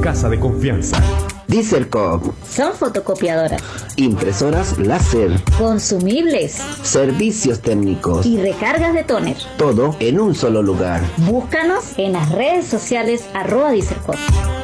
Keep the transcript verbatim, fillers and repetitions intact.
casa de confianza. Dieselcoop. Son fotocopiadoras, Impresoras láser. consumibles Servicios técnicos. y recargas de tóner. Todo en un solo lugar. Búscanos en las redes sociales arroba Dieselcoop.